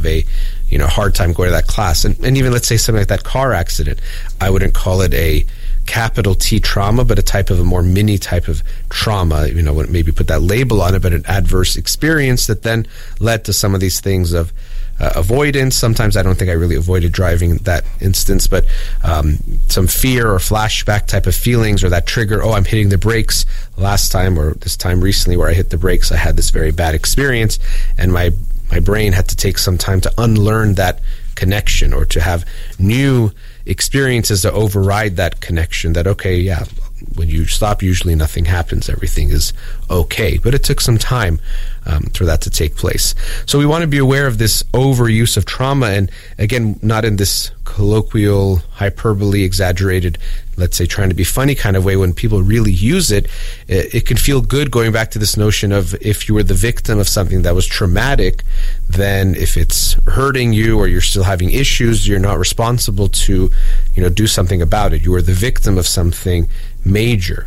a hard time going to that class. And even let's say something like that car accident, I wouldn't call it a capital T trauma, but a type of a more mini type of trauma, wouldn't maybe put that label on it, but an adverse experience that then led to some of these things of avoidance. Sometimes I don't think I really avoided driving in that instance, but some fear or flashback type of feelings, or that trigger, I'm hitting the brakes. Last time, or this time recently where I hit the brakes, I had this very bad experience, and my brain had to take some time to unlearn that connection, or to have new experiences to override that connection, that when you stop, usually nothing happens, everything is okay. But it took some time for that to take place. So we want to be aware of this overuse of trauma, and again, not in this colloquial, hyperbole, exaggerated, let's say trying to be funny kind of way. When people really use it, it can feel good, going back to this notion of if you were the victim of something that was traumatic, then if it's hurting you or you're still having issues, you're not responsible to do something about it. You are the victim of something major.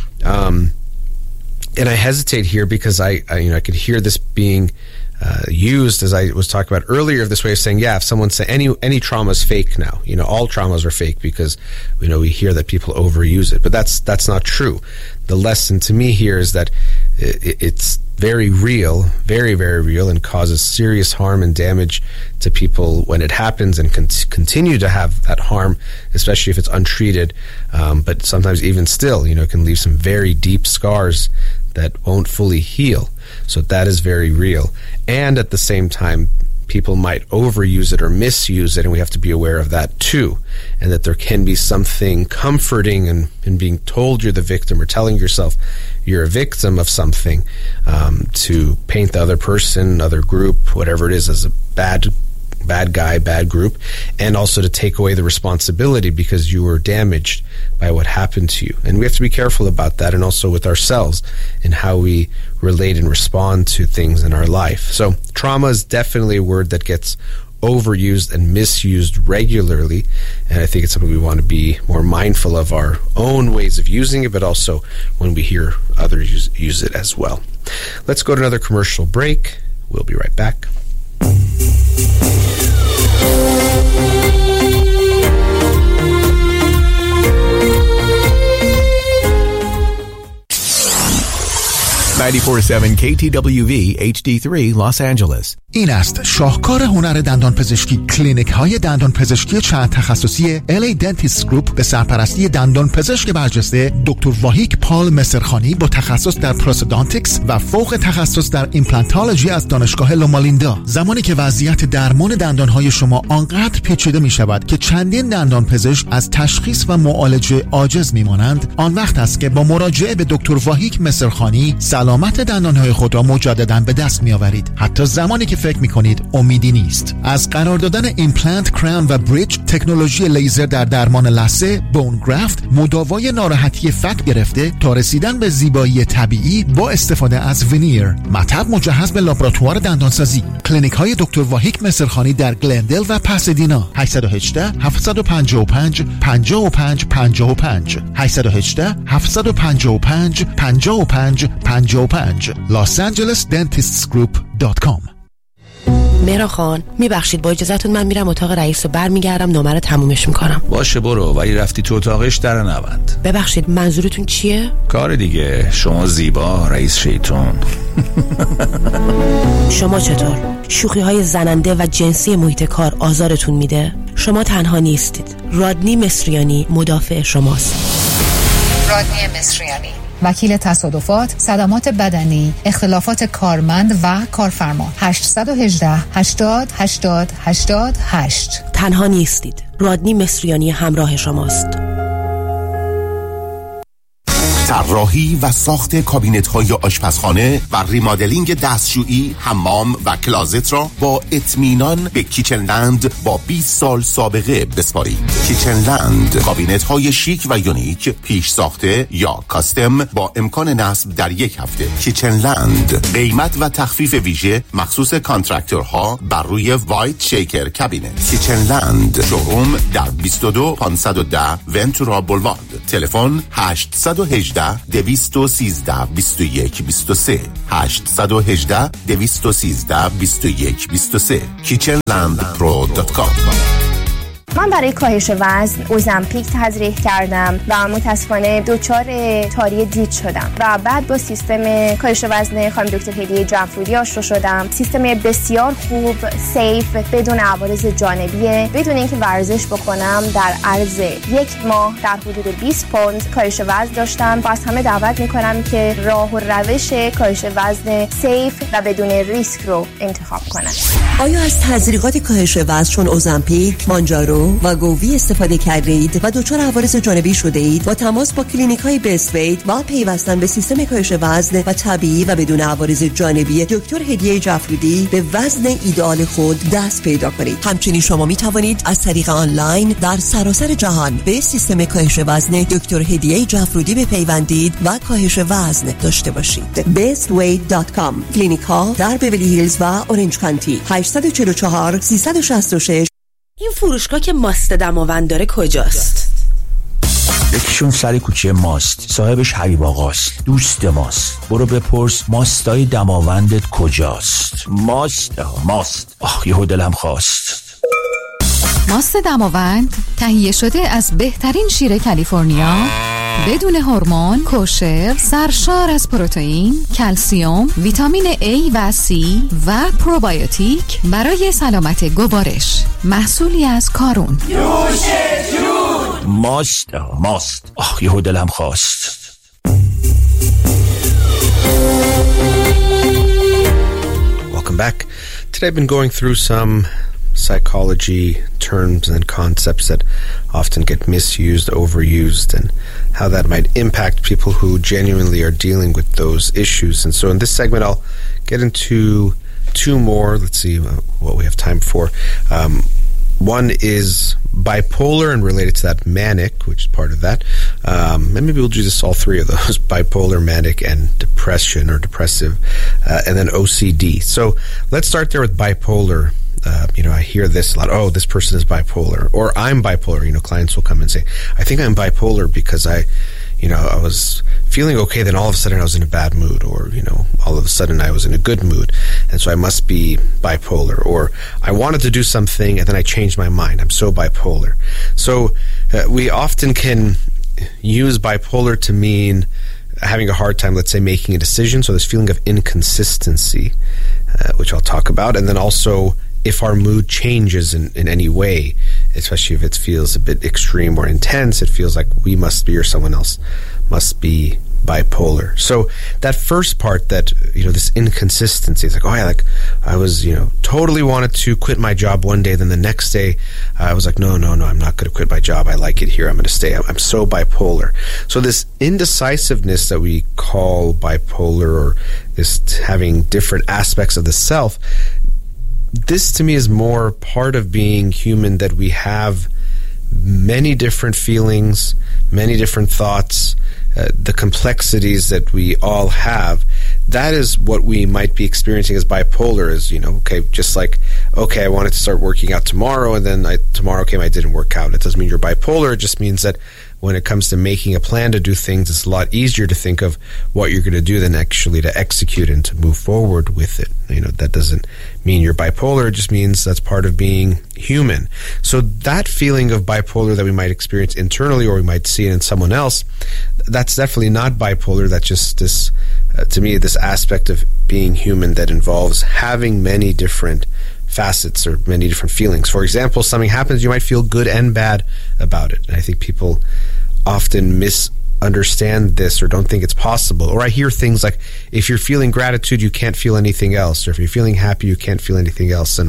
And I hesitate here because I could hear this being used, as I was talking about earlier, this way of saying, if someone say any trauma is fake now, all traumas are fake, because we hear that people overuse it, but that's not true. The lesson to me here is that it's very real, very, very real, and causes serious harm and damage to people when it happens, and continue to have that harm, especially if it's untreated. But sometimes even still, it can leave some very deep scars that won't fully heal. So that is very real. And at the same time, people might overuse it or misuse it, and we have to be aware of that too. And that there can be something comforting in being told you're the victim, or telling yourself you're a victim of something, to paint the other person, other group, whatever it is, as a bad guy, bad group, and also to take away the responsibility because you were damaged by what happened to you. And we have to be careful about that, and also with ourselves and how we relate and respond to things in our life. So trauma is definitely a word that gets overused and misused regularly, and I think it's something we want to be more mindful of our own ways of using it, but also when we hear others use it as well. Let's go to another commercial break. We'll be right back. 94.7 KTWV HD3 Los Angeles. این است شاهکار هنر دندان پزشکی، کلینیک های دندان پزشکی چند تخصصی LA Dentist Group به سرپرستی دندان پزشک برجسته دکتر واهیک پال مصرخانی با تخصص در پروستودانتیکس و فوق تخصص در ایمپلانتولوژی از دانشگاه لومالیندا. زمانی که وضعیت درمان دندان های شما آنقدر پیچیده می شود که چندین دندان پزشک از تشخیص و معالجه عاجز می مانند، آن وقت است که با مراجعه به دکتر واهیک مصرخانی سلامت دندانهای خود را مجددا به دست می آورید، حتی زمانی که فکر می کنید امیدی نیست. از قرار دادن ایمپلنت، کراون و بریج، تکنولوژی لیزر در درمان لثه، بون گرافت، مداوای ناراحتی فک گرفته تا رسیدن به زیبایی طبیعی با استفاده از ونیر، مطب مجهز به لابراتوار دندانسازی. کلینیک های دکتر واهیک مصرخانی در گلندل و پاسادینا. 818 755 55 55 818 755 55 55 losangelesdentistsgroup.com. مهران خان میبخشید، با اجازهتون من میرم اتاق رئیس و برمیگردم نامه رو تمومش میکنم. باشه برو، ولی رفتی تو اتاقش در نوند. ببخشید منظورتون چیه؟ کار دیگه، شما زیبا رئیس شیطون. شما چطور؟ شوخی های زننده و جنسی محیط کار آزارتون میده؟ شما تنها نیستید. رادنی مصریانی مدافع شماست. رادنی مصریانی، وکیل تصادفات، صدمات بدنی، اختلافات کارمند و کارفرما. 818 80 80 88. تنها نیستید. رادنی مصریانی همراه شماست. طراحی و ساخت کابینت‌های آشپزخانه و ریمادلینگ دستشویی، حمام و کلازت را با اطمینان به کیچنلند با 20 سال سابقه بسپارید. کیچنلند کابینت‌های شیک و یونیک، پیش ساخته یا کاستم با امکان نصب در یک هفته. کیچنلند قیمت و تخفیف ویژه مخصوص کانترکتورها بر روی وایت شیکر کابینت. کیچنلند شوروم در 22 510 ونتورا بولوارد. تلفن 818 818-213-21-23 818-213-21-23 kitchenlandpro.com. من برای کاهش وزن اوزمپیک تزریق کردم و متاسفانه دچار تاری دید شدم و بعد با سیستم کاهش وزن خانم دکتر هدیه جعفرودی آشنا شدم. سیستم بسیار خوب، سیف، بدون عوارض جانبیه، بدون اینکه ورزش بکنم. در عرض 1 ماه در حدود 20 پوند کاهش وزن داشتم و از همه دعوت میکنم که راه و روش کاهش وزن سیف و بدون ریسک رو انتخاب کنن. آیا از تزریقات کاهش وزن چون اوزمپیک، مانجارو و گووی استفاده کردید و دچار عوارض جانبی شده اید؟ با تماس با کلینیک‌های بیست ویت و پیوستن به سیستم کاهش وزن و طبیعی و بدون عوارض جانبی دکتر هدیه جعفرودی به وزن ایدئال خود دست پیدا کنید. همچنین شما می توانید از طریق آنلاین در سراسر جهان به سیستم کاهش وزن دکتر هدیه جعفرودی بپیوندید و کاهش وزن داشته باشید. bestweight.com. کلینیک‌ها در بیولی هیلز و اورنج کانتی. 844 366. این فروشگاه که ماست دماوند داره کجاست؟ یکیشون سر کوچه ماست، صاحبش حبیب آقاست، دوست ماست. برو بپرس ماستای دماوندت کجاست. ماست. یهو دلم خواست. ماست دماوند تهیه شده از بهترین شیر کالیفرنیا، بدون هورمون، کوشر، سرشار از پروتئین، کلسیم، ویتامین A و C و پروبیوتیک برای سلامت گوارش. محصولی از کارون. ماست. یهو دلم خواست. Welcome back. Today I've been going through some psychology terms and concepts that often get misused, overused, and how that might impact people who genuinely are dealing with those issues. And so in this segment, I'll get into two more. Let's see what we have time for. One is bipolar and related to that manic, which is part of that. And maybe we'll do this all three of those: bipolar, manic, and depression or depressive, and then OCD. So let's start there with bipolar. I hear this a lot. Oh, this person is bipolar, or I'm bipolar. Clients will come and say, I think I'm bipolar because I was feeling okay, then all of a sudden I was in a bad mood, or, all of a sudden I was in a good mood, and so I must be bipolar. Or I wanted to do something and then I changed my mind. I'm so bipolar. So we often can use bipolar to mean having a hard time, let's say, making a decision. So this feeling of inconsistency, which I'll talk about, and then also if our mood changes in any way, especially if it feels a bit extreme or intense, it feels like we must be, or someone else must be bipolar. So that first part, that, this inconsistency, it's like, oh yeah, like I was, totally wanted to quit my job one day, then the next day I was like, no, I'm not going to quit my job. I like it here. I'm going to stay. I'm so bipolar. So this indecisiveness that we call bipolar, or this having different aspects of the self, this to me is more part of being human, that we have many different feelings, many different thoughts, the complexities that we all have. That is what we might be experiencing as bipolar, is, just like, okay, I wanted to start working out tomorrow, and then tomorrow came, I didn't work out. It doesn't mean you're bipolar. It just means that when it comes to making a plan to do things, it's a lot easier to think of what you're going to do than actually to execute and to move forward with it. That doesn't mean you're bipolar. It just means that's part of being human. So that feeling of bipolar that we might experience internally, or we might see it in someone else, that's definitely not bipolar. That's just this, to me, this aspect of being human that involves having many different facets or many different feelings. For example, something happens, you might feel good and bad about it. And I think people often misunderstand this, or don't think it's possible. Or I hear things like, if you're feeling gratitude, you can't feel anything else. Or if you're feeling happy, you can't feel anything else. And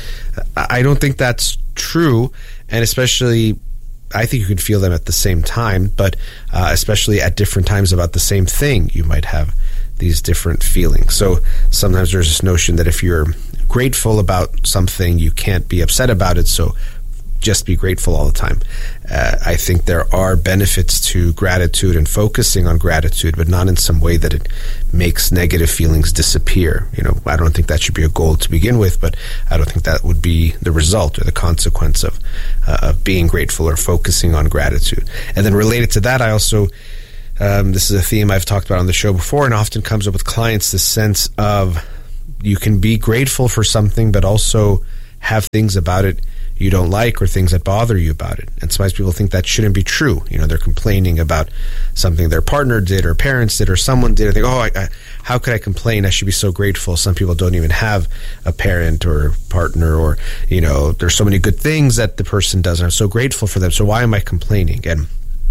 I don't think that's true. And especially, I think you can feel them at the same time, but especially at different times about the same thing, you might have these different feelings. So sometimes there's this notion that if you're grateful about something, you can't be upset about it, so just be grateful all the time. I think there are benefits to gratitude and focusing on gratitude, but not in some way that it makes negative feelings disappear. I don't think that should be a goal to begin with, but I don't think that would be the result or the consequence of being grateful or focusing on gratitude. And then related to that, I also this is a theme I've talked about on the show before, and often comes up with clients, this sense of you can be grateful for something, but also have things about it you don't like or things that bother you about it. And sometimes people think that shouldn't be true. They're complaining about something their partner did or parents did or someone did. They go, how could I complain? I should be so grateful. Some people don't even have a parent or a partner, or, there's so many good things that the person does, and I'm so grateful for them. So why am I complaining? And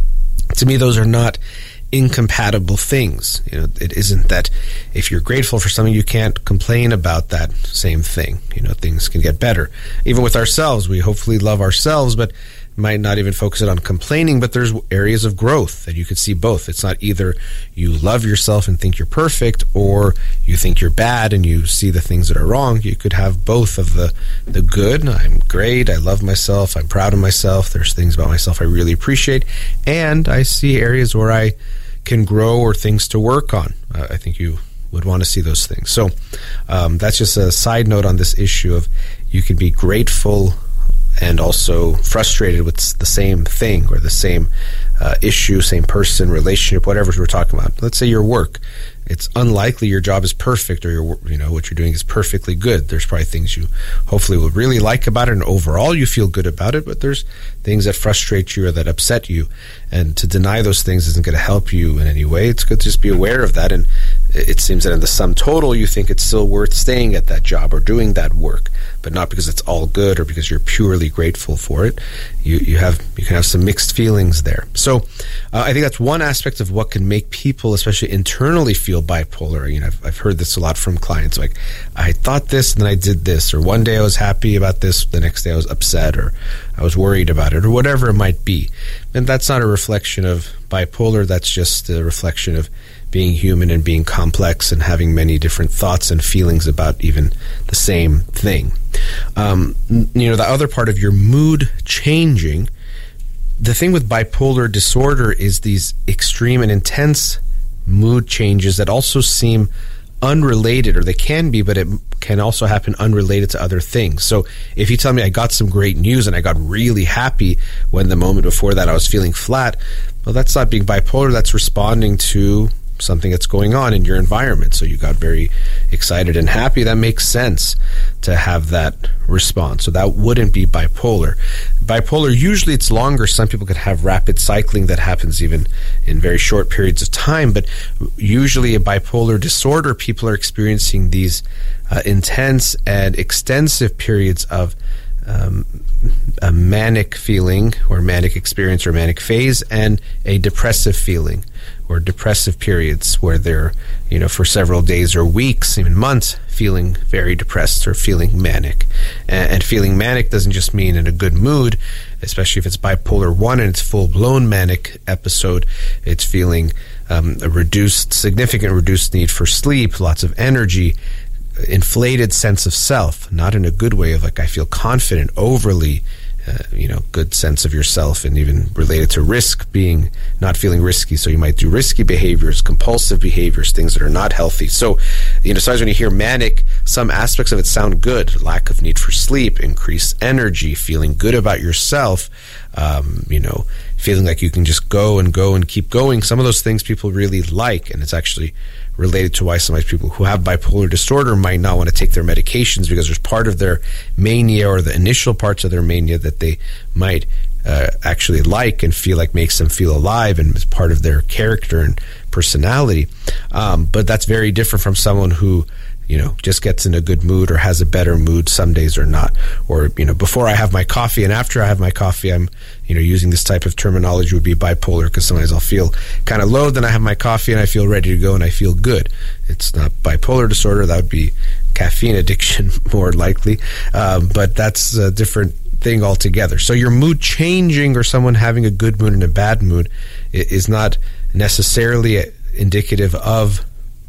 to me, those are not incompatible things. It isn't that if you're grateful for something, you can't complain about that same thing. Things can get better. Even with ourselves, we hopefully love ourselves, but might not even focus it on complaining, but there's areas of growth that you could see both. It's not either you love yourself and think you're perfect, or you think you're bad and you see the things that are wrong. You could have both of the good. I'm great. I love myself. I'm proud of myself. There's things about myself I really appreciate. And I see areas where I can grow or things to work on. I think you would want to see those things. So that's just a side note on this issue of you can be grateful and also frustrated with the same thing or the same issue, same person, relationship, whatever we're talking about. Let's say your work. It's unlikely your job is perfect, or what you're doing is perfectly good. There's probably things you hopefully will really like about it, and overall you feel good about it, but there's things that frustrate you or that upset you. And to deny those things isn't going to help you in any way. It's good to just be aware of that. And it seems that in the sum total, you think it's still worth staying at that job or doing that work, but not because it's all good or because you're purely grateful for it. You can have some mixed feelings there. So I think that's one aspect of what can make people, especially internally, feel bipolar. I've heard this a lot from clients, like, I thought this and then I did this, or one day I was happy about this, the next day I was upset, or I was worried about it, or whatever it might be. And that's not a reflection of bipolar. That's just a reflection of being human and being complex and having many different thoughts and feelings about even the same thing. The other part of your mood changing, the thing with bipolar disorder is these extreme and intense mood changes that also seem unrelated, or they can be, but it can also happen unrelated to other things. So if you tell me I got some great news and I got really happy when the moment before that I was feeling flat, well, that's not being bipolar. That's responding to something that's going on in your environment. So you got very excited and happy. That makes sense to have that response. So that wouldn't be bipolar. Bipolar, usually it's longer. Some people could have rapid cycling that happens even in very short periods of time. But usually a bipolar disorder, people are experiencing these intense and extensive periods of a manic feeling or manic experience or manic phase, and a depressive feeling or depressive periods where they're, for several days or weeks, even months, feeling very depressed or feeling manic. And feeling manic doesn't just mean in a good mood, especially if it's bipolar 1 and it's full-blown manic episode. It's feeling a significant reduced need for sleep, lots of energy, inflated sense of self, not in a good way of like I feel confident, overly good sense of yourself, and even related to risk, being not feeling risky. So you might do risky behaviors, compulsive behaviors, things that are not healthy. So sometimes when you hear manic, some aspects of it sound good: lack of need for sleep, increased energy, feeling good about yourself, feeling like you can just go and keep going. Some of those things people really like, and it's actually related to why sometimes people who have bipolar disorder might not want to take their medications, because there's part of their mania or the initial parts of their mania that they might actually like and feel like makes them feel alive and is part of their character and personality. But that's very different from someone who just gets in a good mood or has a better mood some days or not. Or, before I have my coffee and after I have my coffee, I'm, using this type of terminology would be bipolar, because sometimes I'll feel kind of low, then I have my coffee and I feel ready to go and I feel good. It's not bipolar disorder. That would be caffeine addiction more likely. But that's a different thing altogether. So your mood changing or someone having a good mood and a bad mood is not necessarily indicative of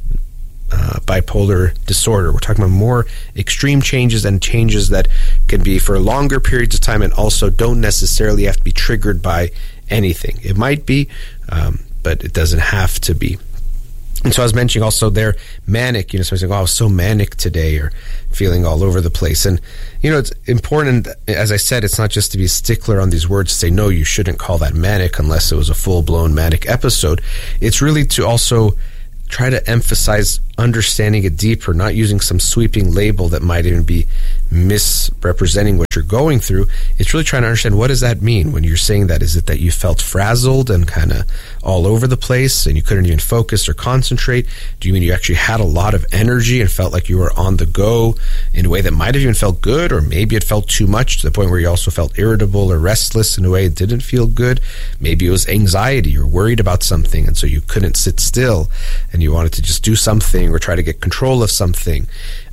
bipolar disorder. We're talking about more extreme changes and changes that can be for longer periods of time and also don't necessarily have to be triggered by anything. It might be, but it doesn't have to be. And so I was mentioning also they're manic, so I was saying, I was so manic today, or feeling all over the place. And, it's important, as I said, it's not just to be a stickler on these words to say, no, you shouldn't call that manic unless it was a full-blown manic episode. It's really to also try to emphasize understanding it deeper, not using some sweeping label that might even be misrepresenting what you're going through. It's really trying to understand, what does that mean when you're saying that? Is it that you felt frazzled and kind of all over the place and you couldn't even focus or concentrate? Do you mean you actually had a lot of energy and felt like you were on the go in a way that might have even felt good, or maybe it felt too much to the point where you also felt irritable or restless in a way it didn't feel good? Maybe it was anxiety. You're worried about something and so you couldn't sit still and you wanted to just do something or try to get control of something.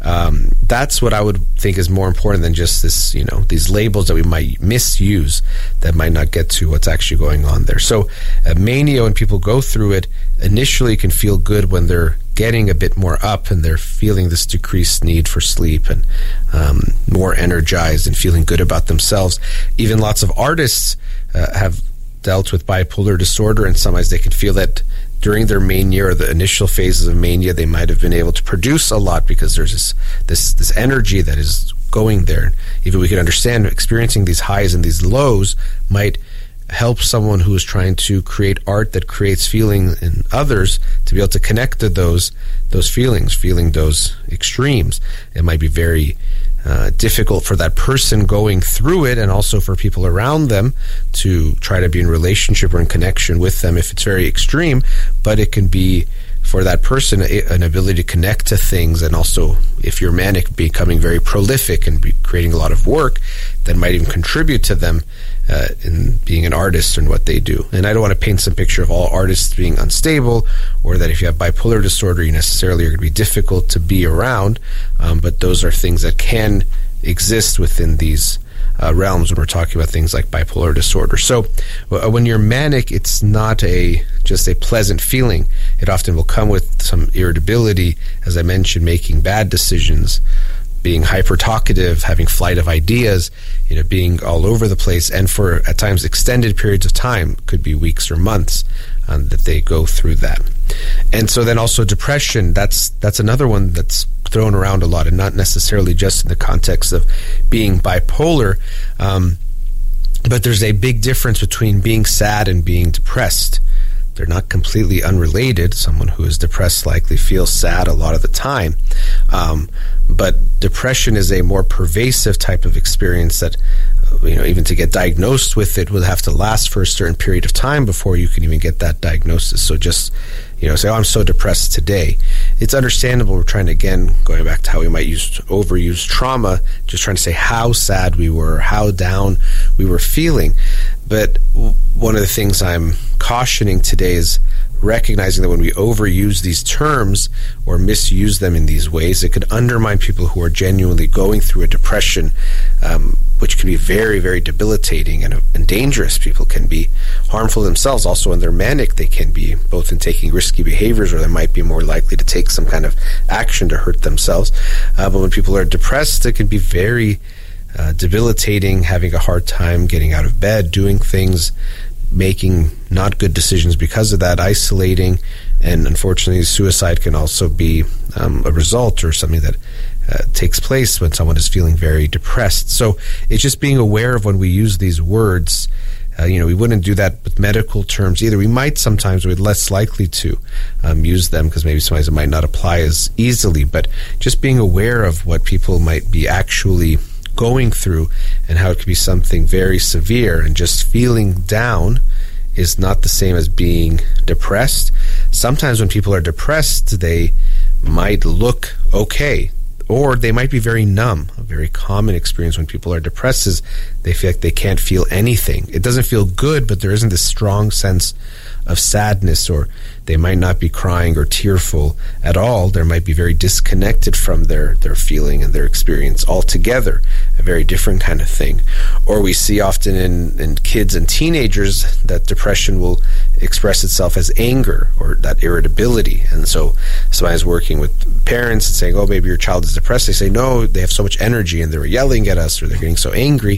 That's what I would think is more important than just this, these labels that we might misuse that might not get to what's actually going on there. So mania, when people go through it, initially can feel good when they're getting a bit more up and they're feeling this decreased need for sleep and more energized and feeling good about themselves. Even lots of artists have dealt with bipolar disorder, and sometimes they can feel that during their mania or the initial phases of mania, they might have been able to produce a lot because there's this energy that is going there. Even we could understand experiencing these highs and these lows might help someone who is trying to create art that creates feeling in others to be able to connect to those feelings, feeling those extremes. It might be very difficult for that person going through it, and also for people around them to try to be in relationship or in connection with them if it's very extreme. But it can be, for that person, an ability to connect to things. And also, if you're manic, becoming very prolific and creating a lot of work that might even contribute to them in being an artist and what they do. And I don't want to paint some picture of all artists being unstable, or that if you have bipolar disorder, you necessarily are going to be difficult to be around. But those are things that can exist within these realms when we're talking about things like bipolar disorder. So when you're manic, it's not just a pleasant feeling. It often will come with some irritability, as I mentioned, making bad decisions, being hyper-talkative, having flight of ideas, being all over the place, and for, at times, extended periods of time, could be weeks or months, that they go through that. And so then also depression, that's another one that's thrown around a lot, and not necessarily just in the context of being bipolar, but there's a big difference between being sad and being depressed. They're not completely unrelated. Someone who is depressed likely feels sad a lot of the time. But depression is a more pervasive type of experience that, even to get diagnosed with it would have to last for a certain period of time before you can even get that diagnosis. So just, say, I'm so depressed today. It's understandable. We're trying to, again, going back to how we might overuse trauma, just trying to say how sad we were, how down we were feeling. But one of the things I'm cautioning today is recognizing that when we overuse these terms or misuse them in these ways, it could undermine people who are genuinely going through a depression, which can be very, very debilitating and dangerous. People can be harmful themselves. Also, when they're manic, they can be both in taking risky behaviors, or they might be more likely to take some kind of action to hurt themselves. But when people are depressed, it can be very debilitating, having a hard time getting out of bed, doing things, making not good decisions because of that, isolating, and unfortunately suicide can also be a result or something that takes place when someone is feeling very depressed. So it's just being aware of when we use these words. We wouldn't do that with medical terms either. We might sometimes, we're less likely to use them because maybe sometimes it might not apply as easily, but just being aware of what people might be actually going through and how it could be something very severe, and just feeling down is not the same as being depressed. Sometimes when people are depressed, they might look okay, or they might be very numb. A very common experience when people are depressed is they feel like they can't feel anything. It doesn't feel good, but there isn't this strong sense of sadness, or they might not be crying or tearful at all. They might be very disconnected from their feeling and their experience altogether, a very different kind of thing. Or we see often in kids and teenagers that depression will express itself as anger or that irritability. And so somebody's working with parents and saying, oh, maybe your child is depressed. They say, no, they have so much energy and they're yelling at us, or they're getting so angry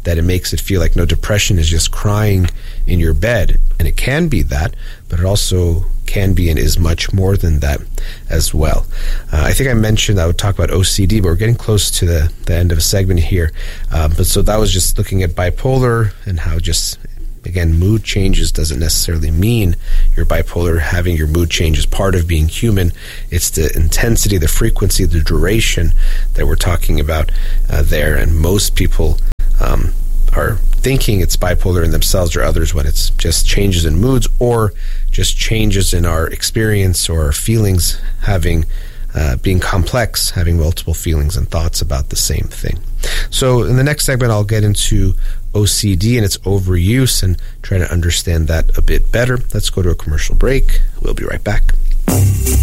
that it makes it feel like, no, depression is just crying in your bed. And it can be that, but it also can be and is much more than that as well. I think I mentioned I would talk about OCD, but we're getting close to the end of a segment here. But so that was just looking at bipolar and how just, again, mood changes doesn't necessarily mean you're bipolar. Having your mood change is part of being human. It's the intensity, the frequency, the duration that we're talking about there. And most people are thinking it's bipolar in themselves or others when it's just changes in moods or just changes in our experience or our feelings being complex, having multiple feelings and thoughts about the same thing. So in the next segment, I'll get into OCD and its overuse and try to understand that a bit better. Let's go to a commercial break. We'll be right back.